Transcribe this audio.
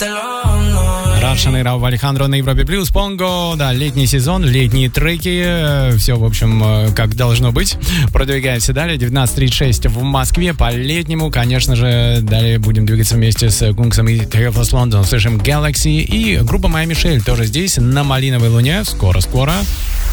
Рашен играл в Алехандро на Европе Плюс, Понго, да, летний сезон, летние треки, все, в общем, как должно быть. Продвигаемся далее, 19:36 в Москве, по-летнему, конечно же, далее будем двигаться вместе с Кунксом и Theophilus London, слышим Galaxy и группа Моя Мишель тоже здесь, на Малиновой Луне, скоро-скоро.